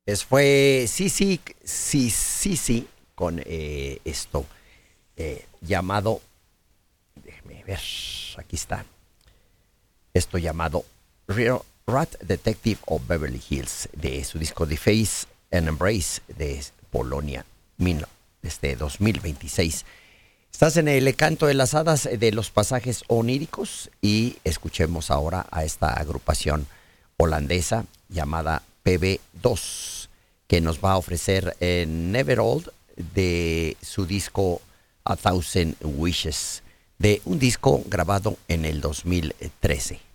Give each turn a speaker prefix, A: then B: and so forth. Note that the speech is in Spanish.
A: Fue sí, sí, sí, sí, sí, con esto llamado, déjeme ver, aquí está, esto llamado Real Rat Detective of Beverly Hills, de su disco The Face and Embrace de Polonia, desde 2026. Estás en el canto de las hadas de los pasajes oníricos y escuchemos ahora a esta agrupación holandesa llamada PB2 que nos va a ofrecer Never Old de su disco A Thousand Wishes, de un disco grabado en el 2013.